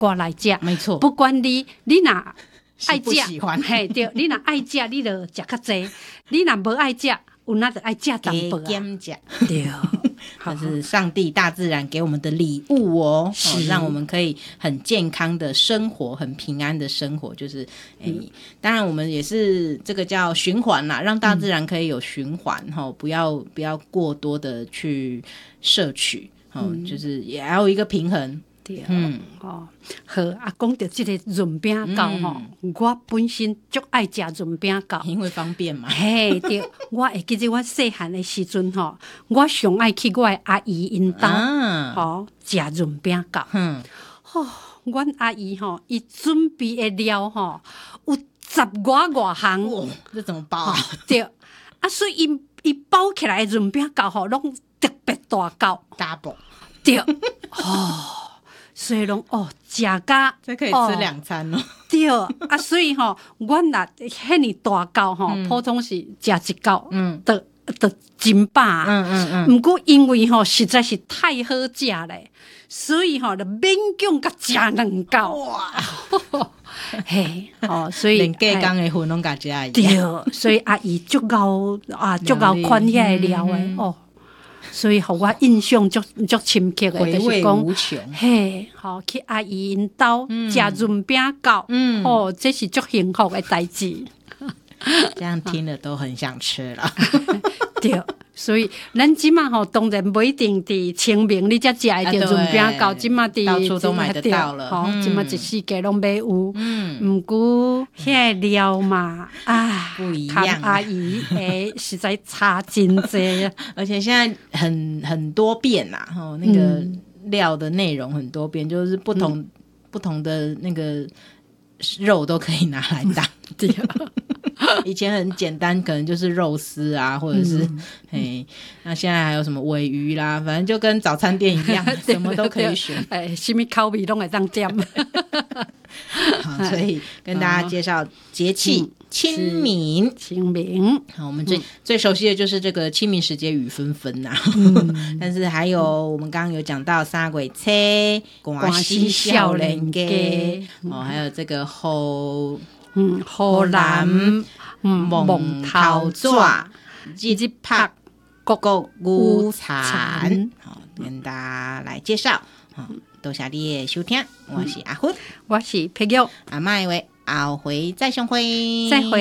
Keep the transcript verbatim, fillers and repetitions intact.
刮来吃， 没错， 不管你你哪爱吃， 喜欢嘿对，你哪爱吃，你就吃较济；你哪无爱吃，有那就爱吃淡薄啊。 减价， 对， 这是上帝大自然给我们的礼物哦，哦让我们可以很健康的生活，很平安的生活。就是，哎、嗯，当然我们也是这个叫循环啦，让大自然可以有循环哈、嗯，不要不要过多的去摄取，哦、嗯，就是也要有一个平衡。 对，嗯，哦，好啊，讲到这个润饼糕吼、嗯，我本身足爱食润饼糕， 因为方便嘛。 嘿，对，我会记得我细汉的时阵吼，我上爱去我的阿姨因兜，吼食润饼糕。嗯，吼、哦，阮阿姨吼，伊准备的料吼有十外外项， 哦，这怎么包啊？ 对，啊，所以伊伊包起来的润饼糕吼，拢特别大包 ，double， 对，哦。所以拢哦，食甲这可以吃两餐哦。哦对啊，所以吼、哦，阮若遐尼大包吼、嗯，普通是食一包，嗯，得得真饱。嗯嗯嗯。毋过因为吼、哦、实在是太好食咧，所以吼、哦、就勉强甲食两包。哇！嘿，哦，所以连隔工的份拢甲食一样。 对，所以阿姨足够啊，足够款遐料诶、嗯、哦。所以，互我印象足足深刻诶，就是讲，嘿，吼去阿姨因兜食润饼糕，嗯，哦，这是足幸福诶代志。 这样听了都很想吃了。 对，所以咱即马吼，当然不一定伫清明你才食会着润饼糕，即马伫到处都买得到了， 吼，即马一世界拢买有。嗯，毋过遐料嘛，啊， 不一样。 阿姨诶，实在差真济， 而且现在很很多变啦，吼，那个料的内容很多变，就是不同、嗯、不同的那个肉都可以拿来当。对。以前很简单，可能就是肉丝啊，或者是、嗯、嘿，那现在还有什么鲔鱼啦，反正就跟早餐店一样，什么都可以选， 哎，什么口味都会当点。 好，所以跟大家介绍节气、嗯、清明， 清明。 好，我们最、嗯、最熟悉的就是这个清明时节雨纷纷呐，嗯、但是还有、嗯、我们刚刚有讲到三月初、寒死少年家，哦，还有这个后。 嗯，荷兰蒙头纸， 日日拍各个午餐，好，跟大家来介绍。好，多谢你的收听，我是阿芬， 我是佩玉， 阿麦为后回再相会， 再会。